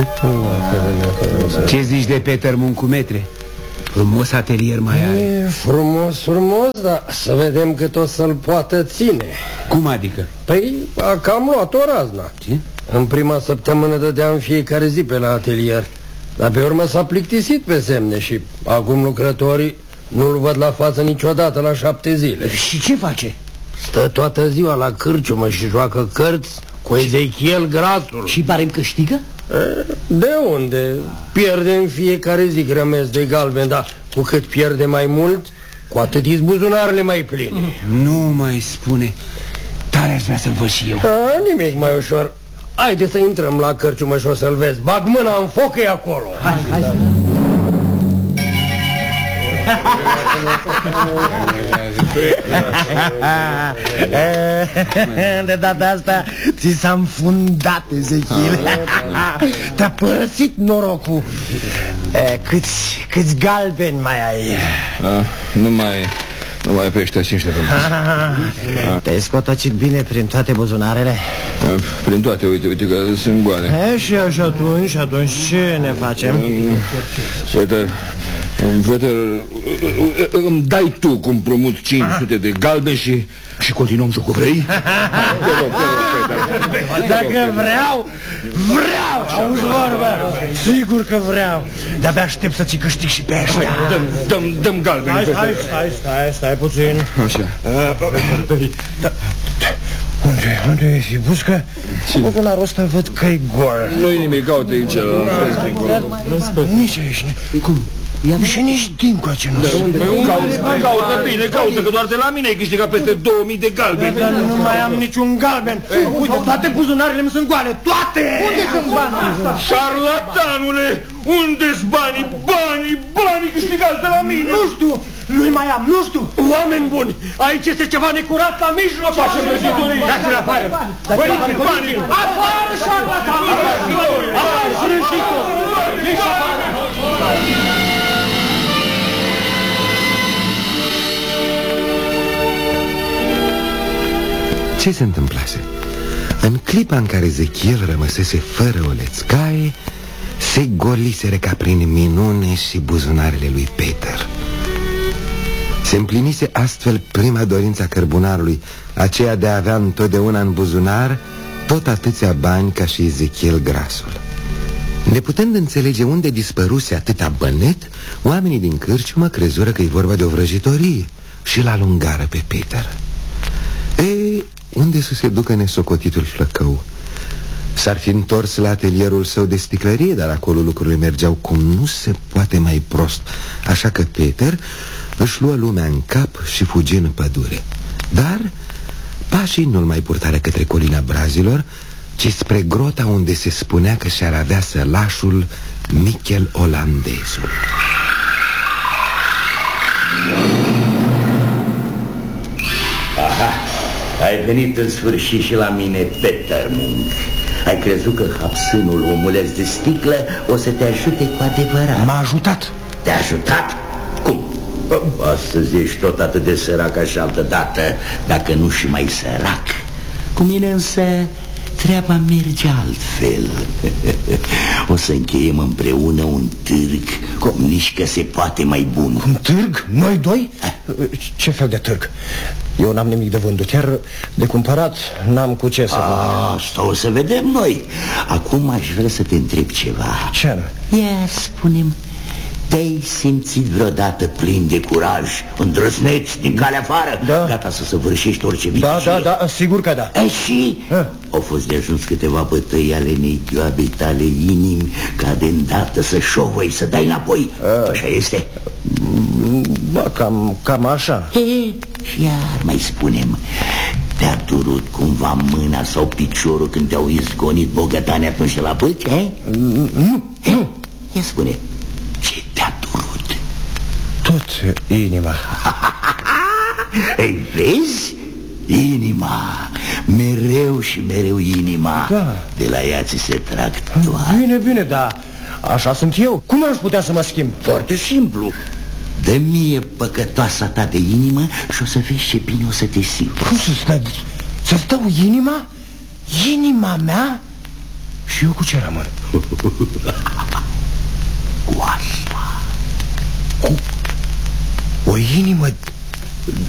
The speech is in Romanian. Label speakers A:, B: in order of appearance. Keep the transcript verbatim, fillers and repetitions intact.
A: Ce zici de Peter Muncumetre? Frumos atelier mai are.
B: E frumos, frumos, dar să vedem cât o să-l poată ține.
A: Cum adică?
B: Păi, a cam luat o razna.
A: Ce?
B: În prima săptămână dădeam fiecare zi pe la atelier, dar pe urmă s-a plictisit pe semne și acum lucrătorii nu-l văd la față niciodată la șapte zile.
A: Și ce face?
B: Stă toată ziua la cârciumă și joacă cărți cu Ezechiel Grasul.
A: Și pare că câștigă?
B: De unde? Pierde în fiecare zi grămezi de galben, dar cu cât pierde mai mult, cu atât îți buzunarele mai pline.
A: Nu mai spune. Tare aș vrea să-l văd și eu.
B: A, nimic mai ușor. Haide să intrăm la cârciumă și o să-l vezi. Bag mâna în foc, e acolo.
A: Hai, hai.
C: De data asta ți s-a înfundat, Ezechiel. Te-a părăsit norocul. Câți, câți galbeni mai ai?
D: A, nu mai... Nu mai pe ăștia cinci de
C: Te-ai scotocit bine prin toate buzunarele?
D: Prin toate, uite, uite că sunt goale.
C: E, și, și atunci, atunci ce ne facem?
D: Peter, Peter, îmi dai tu cu împrumut cinci sute de galbeni și, și continuăm jocul, vrei?
C: Dacă vreau, vreau, auzi vorba. Sigur că vreau. De-abia aștept să ți câștig și pe ăștia.
D: Dăm, dăm, dăm galbeni.
C: Hai, hai, stai, stai, stai puțin.
D: Așa.
C: Unde, unde e Fibuscă? Nu la rost îl văd că-i gol.
D: Nu-i nimic, caute aici.
C: Nici aici. Cum? Și nici dincoace nu sunt.
D: Caută bine, caută, că doar de la mine ai câștigat peste două mii de galbeni.
C: Dar nu mai am niciun galben. Uite, toate buzunarele mi sunt goale, toate! Unde sunt banii?
D: Șarlatanule, unde-s banii? Banii, banii câștigați de la mine.
C: Nu știu, nu-i mai am, nu știu.
B: Oameni buni, aici este ceva necurat la mijloc.
D: Face vrăjitorii.
B: Dați-l afară.
D: Banii, banii.
B: Afară, șarlatan! Afară, vrăjitor! Ieși afară!
E: Ce se întâmplase? În clipa în care Ezechiel rămăsese fără o lețcaie, se goliseră ca prin minune și buzunarele lui Peter. Se împlinise astfel prima dorință a cărbunarului, aceea de a avea întotdeauna în buzunar tot atâția bani ca și Ezechiel Grasul. Neputând înțelege unde dispăruse atâta bănet, oamenii din cârciumă crezură că e vorba de o vrăjitorie și l-alungară pe Peter. Ei, unde să se ducă nesocotitul flăcău? S-ar fi întors la atelierul său de sticlărie, dar acolo lucrurile mergeau cum nu se poate mai prost. Așa că Peter își luă lumea în cap și fugi în pădure. Dar pașii nu-l mai purtară către colina Brazilor, ci spre grota unde se spunea că și-ar avea sălașul Michel Olandesul.
F: Aha, ai venit în sfârșit și la mine, Peter Munk. Ai crezut că hapsânul omuleț de sticlă o să te ajute cu adevărat?
C: M-a ajutat.
F: Te-a ajutat? Cum? Astăzi ești tot atât de sărac ca și altă dată, dacă nu și mai sărac. Cu mine însă treaba merge altfel. O să încheiem împreună un târg, cum nici că se poate mai bun.
C: Un târg? Noi doi? Ce fel de târg? Eu n-am nimic de vândut, iar de cumpărat n-am cu ce să vând.
F: Asta o să vedem noi. Acum aș vrea să te întreb ceva.
C: Ce anume?
F: Ia, spune-mi, te-ai simțit vreodată plin de curaj, îndrăzneț din calea afară,
C: da.
F: Gata să săvârșești orice vicie?
C: Da, da, da, sigur că da.
F: E și? A? Au fost de ajuns câteva bătăi ale neghioabei tale inimi, ca de îndată să șovăi, să dai înapoi. A. Așa este?
C: Da, cam, cam așa.
F: He, și iar mai spunem, te-a durut cumva mâna sau piciorul când te-au izgonit bogătanii atunci de la băți, he?
C: Nu, nu.
F: Ia spune, ce te-a durut?
C: Tot inima.
F: Ei, vezi? Inima. Mereu și mereu inima.
C: Da.
F: De la ea ți se trag toate.
C: Bine, bine, dar așa sunt eu. Cum aș putea să mă schimb?
F: Foarte simplu. Dă mie păcătoasa ta de inimă și o să vezi ce bine o să te simți.
C: Cum să stai? Să-ți dau inima? Inima mea? Și eu cu ce rămân?
F: Cu asta.
C: Cu o inimă